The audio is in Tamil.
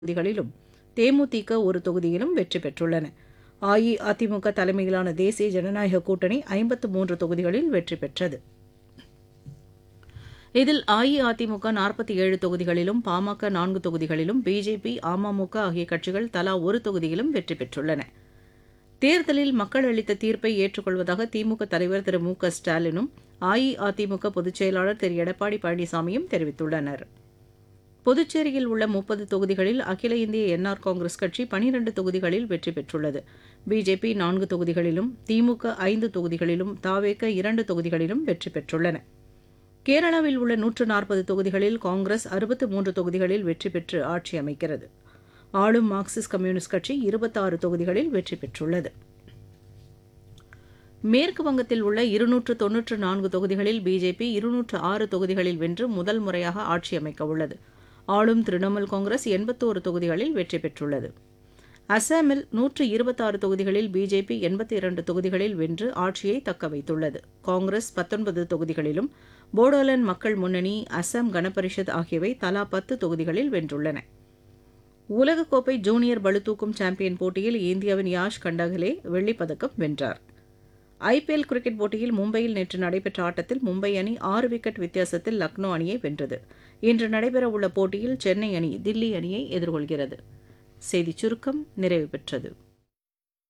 தொகுதிகளிலும் தேமுதிக ஒரு தொகுதியிலும் வெற்றி பெற்றுள்ளன. அஇஅதிமுக தலைமையிலான தேசிய ஜனநாயக கூட்டணி 53 தொகுதிகளில் வெற்றி பெற்றது. இதில் அஇஅதிமுக 47 தொகுதிகளிலும், பாமக 4 தொகுதிகளிலும், பிஜேபி, அமமுக ஆகிய கட்சிகள் தலா ஒரு தொகுதியிலும் வெற்றி பெற்றுள்ளன. தேர்தலில் மக்கள் அளித்த தீர்ப்பை ஏற்றுக்கொள்வதாக திமுக தலைவர் திரு மு க ஸ்டாலினும், அஇஅதிமுக பொதுச் செயலாளர் திரு எடப்பாடி பழனிசாமியும் தெரிவித்துள்ளனர். புதுச்சேரியில் உள்ள 30 தொகுதிகளில் அகில இந்திய என்ஆர் காங்கிரஸ் கட்சி 12 தொகுதிகளில் வெற்றி பெற்றுள்ளது. பிஜேபி 4 தொகுதிகளிலும், திமுக 5 தொகுதிகளிலும், தவேக 2 தொகுதிகளிலும் வெற்றி பெற்றுள்ளன. கேரளாவில் உள்ள 140 தொகுதிகளில் காங்கிரஸ் 63 தொகுதிகளில் வெற்றி பெற்று ஆட்சி அமைக்கிறது. ஆளும் மார்க்சிஸ்ட் கம்யூனிஸ்ட் கட்சி 26 தொகுதிகளில் வெற்றி பெற்றுள்ளது. மேற்கு வங்கத்தில் உள்ள 294 தொகுதிகளில் பிஜேபி 206 தொகுதிகளில் வென்று முதல் முறையாக ஆட்சி அமைக்க உள்ளது. ஆளும் திரிணாமுல் காங்கிரஸ் 81 தொகுதிகளில் வெற்றி பெற்றுள்ளது. அசாமில் 126 தொகுதிகளில் பிஜேபி 82 தொகுதிகளில் வென்று ஆட்சியை தக்க வைத்துள்ளது. காங்கிரஸ் 19 தொகுதிகளிலும், போடோலேண்ட் மக்கள் முன்னணி, அசாம் கணபரிஷத் ஆகியவை தலா 10 தொகுதிகளில் வென்றுள்ளன. உலகக்கோப்பை ஜூனியர் பளுதூக்கும் சாம்பியன் போட்டியில் இந்தியாவின் யாஷ் கண்டகலே வெள்ளிப்பதக்கம் வென்றார். ஐபிஎல் கிரிக்கெட் போட்டியில் மும்பையில் நேற்று நடைபெற்ற ஆட்டத்தில் மும்பை அணி 6 விக்கெட் வித்தியாசத்தில் லக்னோ அணியை வென்றது. இன்று நடைபெறவுள்ள போட்டியில் சென்னை அணி தில்லி அணியை எதிர்கொள்கிறது. செய்திச் சுருக்கம் நிறைவு பெற்றது.